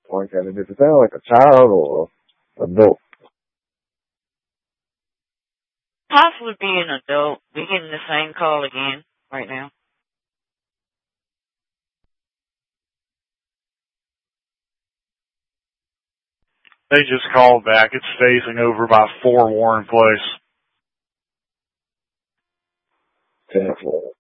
Like, does it sound like a child or adult? Possibly be an adult. We're getting the same call again right now. They just called back. It's facing over by 4 Warren Place. 10-4.